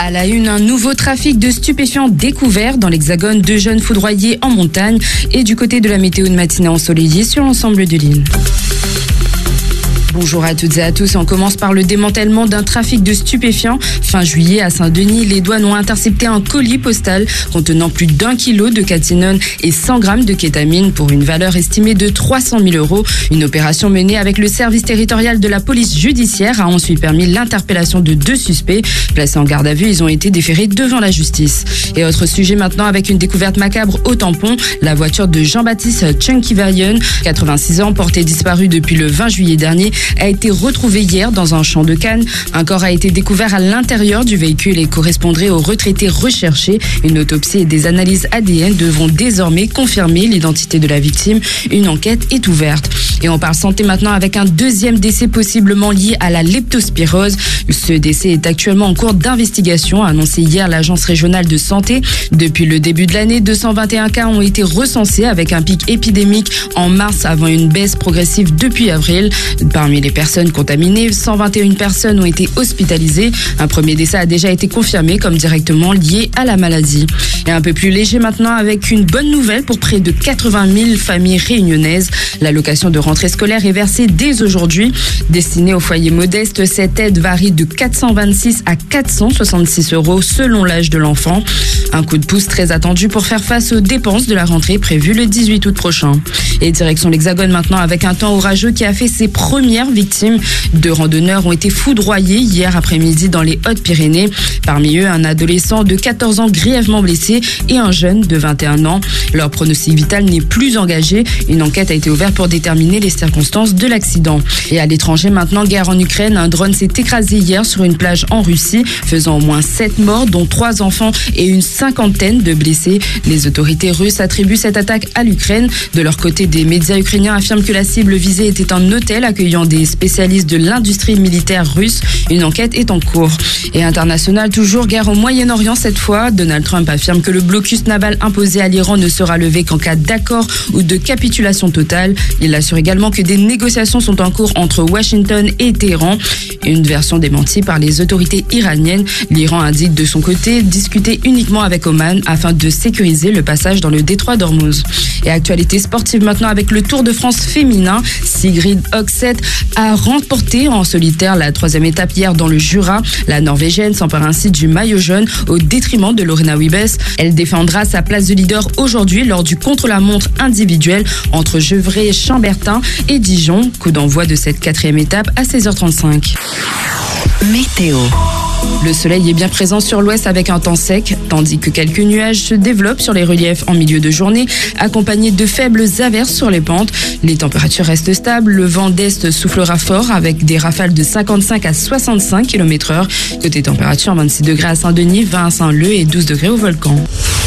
À la une, un nouveau trafic de stupéfiants découvert dans l'Hexagone, 2 jeunes foudroyés en montagne et du côté de la météo de matinée ensoleillée sur l'ensemble de l'île. Bonjour à toutes et à tous. On commence par le démantèlement d'un trafic de stupéfiants. Fin juillet, à Saint-Denis, les douanes ont intercepté un colis postal contenant plus d'1 kilo de cathinone et 100 grammes de kétamine pour une valeur estimée de 300 000 €. Une opération menée avec le service territorial de la police judiciaire a ensuite permis l'interpellation de 2 suspects. Placés en garde à vue, ils ont été déférés devant la justice. Et autre sujet maintenant avec une découverte macabre au tampon. La voiture de Jean-Baptiste Tchunkivayan, 86 ans, portée disparue depuis le 20 juillet dernier, a été retrouvé hier dans un champ de Cannes. Un corps a été découvert à l'intérieur du véhicule et correspondrait au retraité recherché. Une autopsie et des analyses ADN devront désormais confirmer l'identité de la victime. Une enquête est ouverte. Et on parle santé maintenant avec un deuxième décès possiblement lié à la leptospirose. Ce décès est actuellement en cours d'investigation, a annoncé hier l'Agence régionale de santé. Depuis le début de l'année, 221 cas ont été recensés avec un pic épidémique en mars avant une baisse progressive depuis avril. Parmi les personnes contaminées, 121 personnes ont été hospitalisées. Un premier décès a déjà été confirmé comme directement lié à la maladie. Et un peu plus léger maintenant avec une bonne nouvelle pour près de 80 000 familles réunionnaises. L'allocation de rentrée scolaire est versée dès aujourd'hui. Destinée aux foyers modestes, cette aide varie de 426 à 466 € selon l'âge de l'enfant. Un coup de pouce très attendu pour faire face aux dépenses de la rentrée prévue le 18 août prochain. Et direction l'Hexagone maintenant avec un temps orageux qui a fait ses premières victimes. 2 randonneurs ont été foudroyés hier après-midi dans les Hautes-Pyrénées. Parmi eux, un adolescent de 14 ans grièvement blessé et un jeune de 21 ans. Leur pronostic vital n'est plus engagé. Une enquête a été ouverte pour déterminer les circonstances de l'accident. Et à l'étranger maintenant, guerre en Ukraine, un drone s'est écrasé hier sur une plage en Russie, faisant au moins 7 morts, dont 3 enfants et une 50aine de blessés. Les autorités russes attribuent cette attaque à l'Ukraine. De leur côté, des médias ukrainiens affirment que la cible visée était un hôtel accueillant des spécialistes de l'industrie militaire russe. Une enquête est en cours. Et international, toujours guerre au Moyen-Orient cette fois. Donald Trump affirme que le blocus naval imposé à l'Iran ne sera levé qu'en cas d'accord ou de capitulation totale. Il assure également que des négociations sont en cours entre Washington et Téhéran. Une version démentie par les autorités iraniennes. L'Iran indique de son côté discuter uniquement avec Oman afin de sécuriser le passage dans le détroit d'Ormuz. Et actualité sportive maintenant avec le Tour de France féminin. Sigrid Høgseth a remporté en solitaire la 3e étape hier dans le Jura. La Norvégienne s'empare ainsi du maillot jaune au détriment de Lorena Wiebes. Elle défendra sa place de leader aujourd'hui lors du contre-la-montre individuel entre Gevrey, Chambertin et Dijon. Coup d'envoi de cette 4e étape à 16h35. Météo. Le soleil est bien présent sur l'ouest avec un temps sec, tandis que quelques nuages se développent sur les reliefs en milieu de journée, accompagnés de faibles averses sur les pentes. Les températures restent stables, le vent d'est soufflera fort avec des rafales de 55 à 65 km/h. Côté température, 26 degrés à Saint-Denis, 20 à Saint-Leu et 12 degrés au Volcan.